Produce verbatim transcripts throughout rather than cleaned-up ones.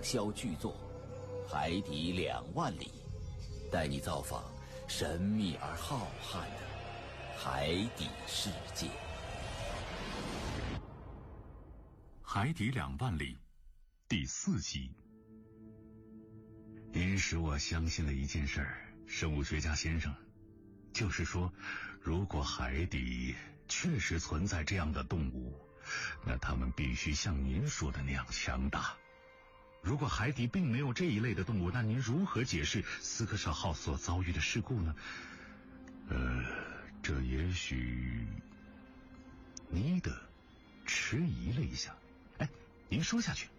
销巨作《海底两万里》，带你造访神秘而浩瀚的海底世界。 海底两万里第四集。您使我相信了一件事儿，生物学家先生，就是说，如果海底确实存在这样的动物，那它们必须像您说的那样强大。如果海底并没有这一类的动物，那您如何解释斯科舍号所遭遇的事故呢？呃，这也许……尼德迟疑了一下。哎，您说下去。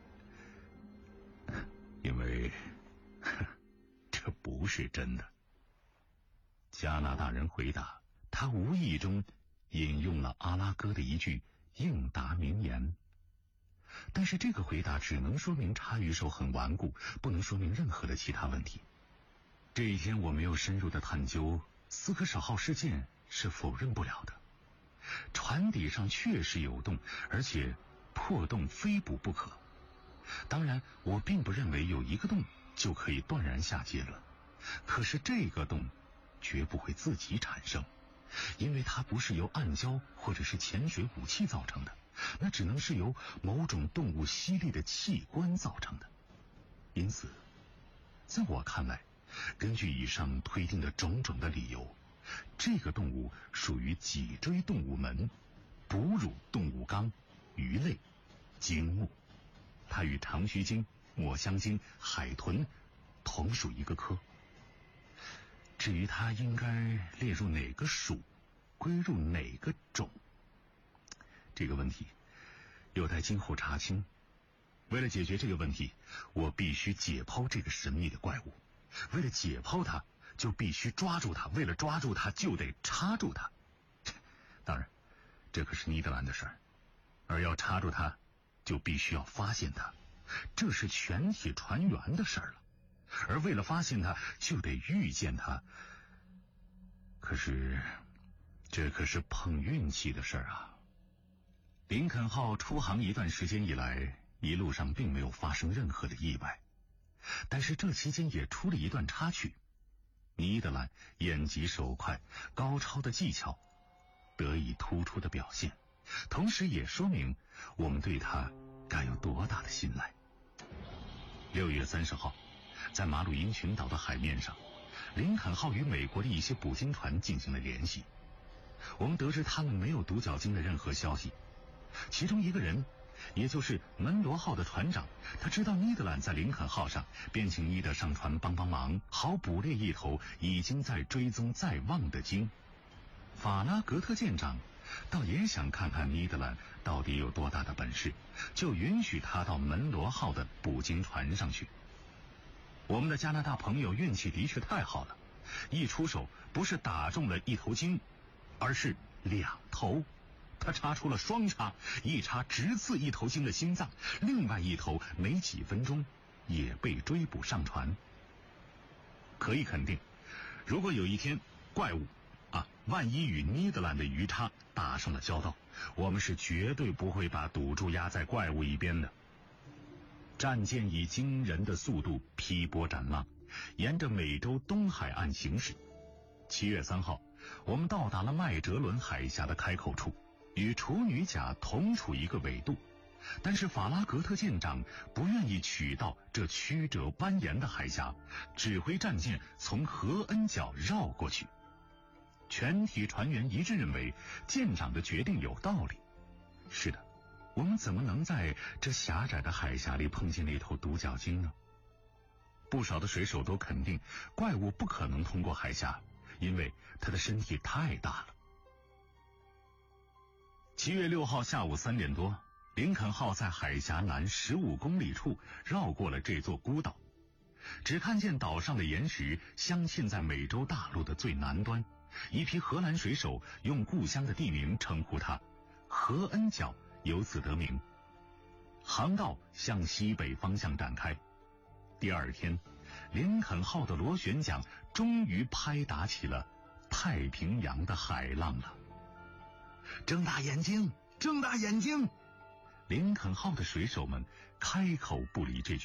因为这不是真的。加拿大人回答，他无意中引用了阿拉哥的一句应答名言。但是这个回答只能说明叉鱼兽很顽固，不能说明任何的其他问题。这一天我没有深入的探究斯科舍号事件是否认不了的。船底上确实有洞，而且破洞非补不可。当然我并不认为有一个洞就可以断然下结论，可是这个洞绝不会自己产生，因为它不是由暗礁或者是潜水武器造成的，那只能是由某种动物吸力的器官造成的。因此在我看来，根据以上推定的种种的理由，这个动物属于脊椎动物门哺乳动物纲鱼类鲸目，它与长须鲸、抹香鲸、海豚同属一个科。至于它应该列入哪个属，归入哪个种，这个问题有待今后查清。为了解决这个问题，我必须解剖这个神秘的怪物。为了解剖它，就必须抓住它，为了抓住它，就得插住它。当然这可是尼德兰的事儿，而要插住它，就必须要发现它，这是全体船员的事儿了。而为了发现它，就得遇见它。可是这可是碰运气的事儿啊。林肯号出航一段时间以来，一路上并没有发生任何的意外，但是这期间也出了一段插曲。尼德兰眼疾手快，高超的技巧得以突出的表现，同时也说明我们对他该有多大的信赖。六月三十号，在马鲁因群岛的海面上，林肯号与美国的一些捕鲸船进行了联系。我们得知他们没有独角鲸的任何消息。其中一个人，也就是门罗号的船长，他知道尼德兰在林肯号上，便请尼德上船帮帮忙，好捕猎一头已经在追踪在望的鲸。法拉格特舰长倒也想看看尼德兰到底有多大的本事，就允许他到门罗号的捕鲸船上去。我们的加拿大朋友运气的确太好了，一出手不是打中了一头鲸，而是两头。他插出了双插，一插直刺一头鲸的心脏，另外一头没几分钟也被追捕上船。可以肯定，如果有一天怪物啊，万一与尼德兰的鱼叉打上了交道，我们是绝对不会把赌注压在怪物一边的。战舰以惊人的速度劈波斩浪，沿着美洲东海岸行驶。七月三号，我们到达了麦哲伦海峡的开口处，与处女甲同处一个纬度，但是法拉格特舰长不愿意取到这曲折蜿蜒的海峡，指挥战舰从荷恩角绕过去。全体船员一致认为舰长的决定有道理。是的，我们怎么能在这狭窄的海峡里碰见那头独角鲸呢？不少的水手都肯定怪物不可能通过海峡，因为它的身体太大了。七月六号下午三点多，林肯号在海峡南十五公里处绕过了这座孤岛，只看见岛上的岩石镶嵌在美洲大陆的最南端。一批荷兰水手用故乡的地名称呼它，荷恩角由此得名。航道向西北方向展开。第二天，林肯号的螺旋桨终于拍打起了太平洋的海浪了。睁大眼睛，睁大眼睛！林肯号的水手们开口不离这句